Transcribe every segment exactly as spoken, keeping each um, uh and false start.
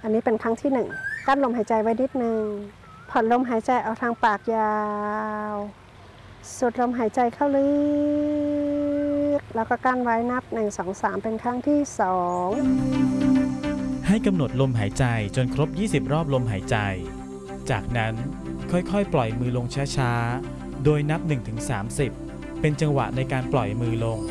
อันนี้เป็นครั้งที่หนึ่งกั้นลมหายใจไว้นิดนึงผ่อนลมหายใจเอาทางปากยาวสูดลมหายใจเข้าลึกแล้วก็กั้นไว้นับหนึ่งสองสามเป็นครั้งที่สองให้กำหนดลมหายใจจนครบยี่สิบรอบลมหายใจจากนั้นค่อยๆปล่อยมือลงช้าๆโดยนับ หนึ่งถึงสามสิบ เป็นจังหวะในการปล่อยมือลง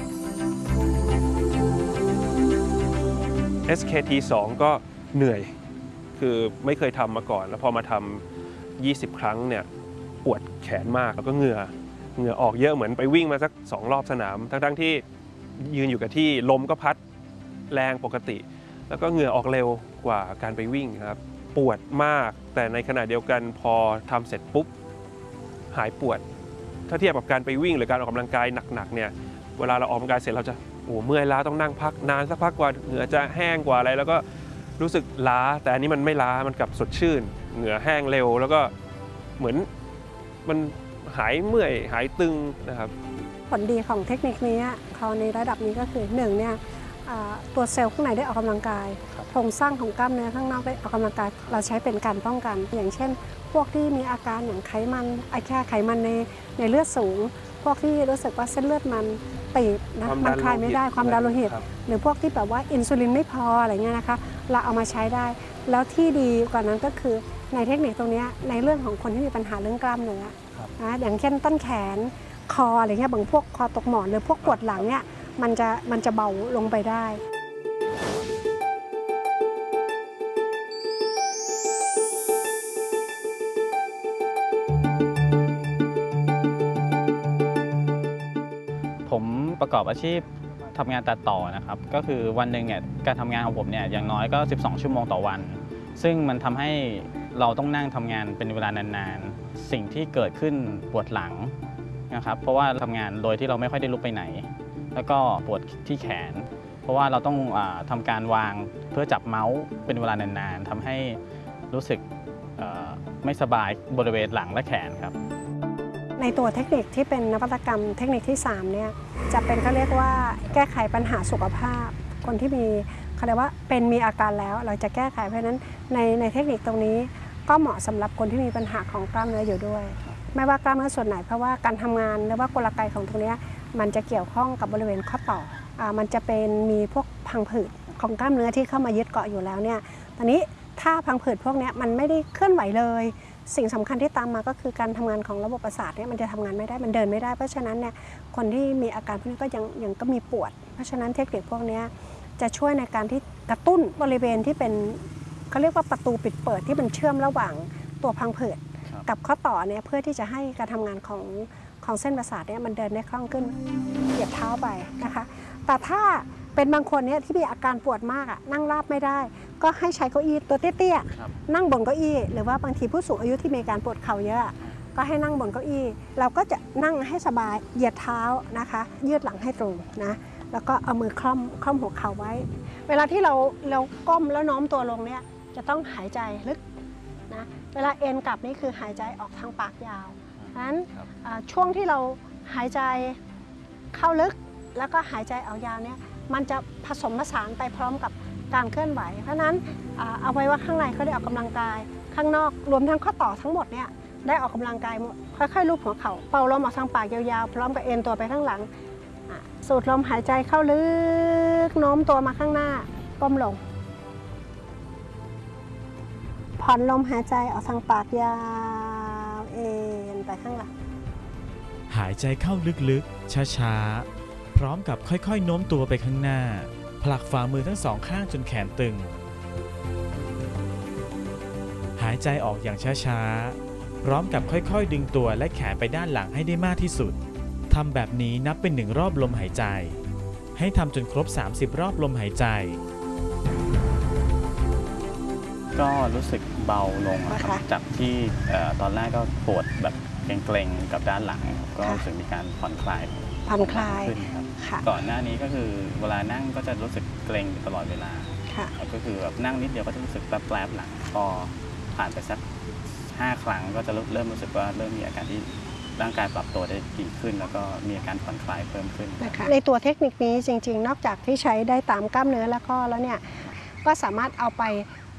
เอส เค ที สอง ก็เหนื่อยคือไม่เคยทำมาก่อนแล้วพอมาทำยี่สิบครั้งเนี่ยปวดแขนมากแล้วก็เหงื่อเหงื่อออกเยอะเหมือนไปวิ่งมาสักสองรอบสนามทั้งๆที่ยืนอยู่กับที่ลมก็พัดแรงปกติแล้วก็เหงื่อออกเร็วกว่าการไปวิ่งครับปวดมากแต่ในขณะเดียวกันพอทำเสร็จปุ๊บหายปวดถ้าเทียบกับการไปวิ่งหรือการออกกำลังกายหนักๆเนี่ยเวลาเราออกกำลังกายเสร็จเราจะโอ้เมื่อยล้าต้องนั่งพักนานสักพักกว่าเหงื่อจะแห้งกว่าอะไรแล้วก็รู้สึกล้าแต่อันนี้มันไม่ล้ามันกลับสดชื่นเหงื่อแห้งเร็วแล้วก็เหมือนมันหายเมื่อยหายตึงนะครับผลดีของเทคนิคนี้เขาในระดับนี้ก็คือหนึ่งเนี่ยตัวเซลล์ข้างในได้ออกกำลังกายโครงสร้างของกล้ามเนื้อข้างนอกได้ออกกำลังกายเราใช้เป็นการป้องกันอย่างเช่นพวกที่มีอาการอย่างไขมันไอแค่ไขมันในในเลือดสูงพวกที่รู้สึกว่าเส้นเลือดมันตีบนะมันคลายไม่ได้ความดันโลหิตหรือพวกที่แบบว่าอินซูลินไม่พออะไรเงี้ยนะคะเราเอามาใช้ได้แล้วที่ดีกว่านั้นก็คือในเทคนิคตรงนี้ในเรื่องของคนที่มีปัญหาเรื่องกล้ามเนื้อนะอย่างเช่นต้นแขนคออะไรเงี้ยบางพวกคอตกหมอนหรือพวกปวดหลังเนี่ยมันจะมันจะเบาลงไปได้ผมประกอบอาชีพทำงานตัดต่อนะครับก็คือวันหนึ่งเนี่ยการทำงานของผมเนี่ยอย่างน้อยก็สิบสองชั่วโมงต่อวันซึ่งมันทำให้เราต้องนั่งทำงานเป็นเวลานานๆสิ่งที่เกิดขึ้นปวดหลังนะครับเพราะว่าทำงานโดยที่เราไม่ค่อยได้ลุกไปไหนแล้วก็ปวดที่แขนเพราะว่าเราต้องอาทำการวางเพื่อจับเมาส์เป็นเวลานานๆทำให้รู้สึกไม่สบายบริเวณหลังและแขนครับในตัวเทคนิคที่เป็นนวัตกรรมเทคนิคที่สามเนี่ยจะเป็นเขาเรียกว่าแก้ไขปัญหาสุขภาพคนที่มีเขาเรียกว่าเป็นมีอาการแล้วเราจะแก้ไขเพราะฉะนั้นในในเทคนิคตรงนี้ก็เหมาะสำหรับคนที่มีปัญหาของกล้ามเนื้ออยู่ด้วยไม่ว่ากล้ามเนื้อส่วนไหนเพราะว่าการทำงานหรือว่ากลไกของตรงนี้มันจะเกี่ยวข้องกับบริเวณข้อต่ออ่ามันจะเป็นมีพวกพังผืดของกล้ามเนื้อที่เข้ามายึดเกาะอยู่แล้วเนี่ยตอนนี้ถ้าพังผืดพวกนี้มันไม่ได้เคลื่อนไหวเลยสิ่งสำคัญที่ตามมาก็คือการทำงานของระบบประสาทเนี่ยมันจะทำงานไม่ได้มันเดินไม่ได้เพราะฉะนั้นเนี่ยคนที่มีอาการพวกนี้ก็ยังยังก็มีปวดเพราะฉะนั้นเทคนิคพวกนี้จะช่วยในการที่กระตุ้นบริเวณที่เป็นเขาเรียกว่าประตูปิดเปิดที่มันเชื่อมระหว่างตัวพังผืดกับข้อต่อเนี่ยเพื่อที่จะให้การทำงานของของเส้นประสาทเนี่ยมันเดินได้คล่องขึ้นเหยียบเท้าไปนะคะแต่ถ้าเป็นบางคนเนี่ยที่มีอาการปวดมากอ่ะนั่งราบไม่ได้ก็ให้ใช้เก้าอี้ตัวเตี้ยๆนั่งบนเก้าอี้หรือว่าบางทีผู้สูงอายุที่มีการปวดเข่าเยอะก็ให้นั่งบนเก้าอี้เราก็จะนั่งให้สบายเหยียดเท้านะคะยืดหลังให้ตรงนะแล้วก็เอามือคล่อมคล่อมหัวเข่าไว้เวลาที่เราเราก้มแล้วโน้มตัวลงเนี่ยจะต้องหายใจลึกนะเวลาเอ็นกลับนี่คือหายใจออกทางปากยาวเพราะฉะนั้นช่วงที่เราหายใจเข้าลึกแล้วก็หายใจออกยาวเนี่ยมันจะผสมผสานไปพร้อมกับการเคลื่อนไหวเพราะนั้นเอาไว้ว่าข้างในเขาได้ออกกำลังกายข้างนอกรวมทั้งข้อต่อทั้งหมดเนี่ยได้ออกกำลังกายหมดค่อยๆลูบหัวเข่าเป่าลมออกทางปากยาวๆพร้อมกับเอ็นตัวไปข้างหลังสูดลมหายใจเข้าลึกโน้มตัวมาข้างหน้าก้มลงผ่อนลมหายใจออกทางปากยาวเอ็นไปข้างหลังหายใจเข้าลึกๆช้าๆพร้อมกับค่อยๆโน้มตัวไปข้างหน้าผลักฝ่ามือทั้งสองข้างจนแขนตึงหายใจออกอย่างช้าๆพร้อมกับค่อยๆดึงตัวและแขนไปด้านหลังให้ได้มากที่สุดทำแบบนี้นับเป็นหนึ่งรอบลมหายใจให้ทำจนครบสามสิบรอบลมหายใจก็รู้สึกเบาลงครับจากที่ตอนแรกก็ปวดแบบเกร็งๆกับด้านหลังก็รู้สึกมีการผ่อนคลายผ่อนคลายขึ้นครับก่อนหน้านี้ก็คือเวลานั่งก็จะรู้สึกเกร็งตลอดเวลาก็คือแบบนั่งนิดเดียวก็จะรู้สึกแปลบๆหลังพอผ่านไปสักห้าครั้งก็จะเริ่มรู้สึกว่าเริ่มมีอาการที่ร่างกายปรับตัวได้ดีขึ้นแล้วก็มีอาการผ่อนคลายเพิ่มขึ้นในตัวเทคนิคนี้จริงๆนอกจากที่ใช้ได้ตามกล้ามเนื้อและข้อแล้วเนี่ยก็สามารถเอาไป